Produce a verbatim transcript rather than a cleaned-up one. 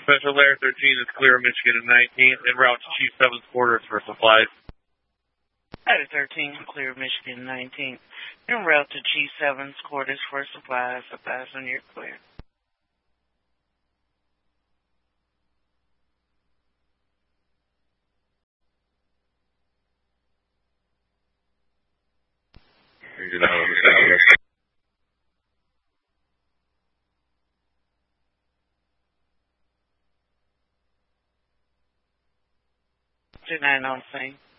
Special Lair thirteen is clear of Michigan and nineteen, en route to Chief seven's quarters for supplies. Ladder thirteen, clear of Michigan nineteen, en route to Chief seven's quarters for supplies. Supplies on your clear. Two nine on scene.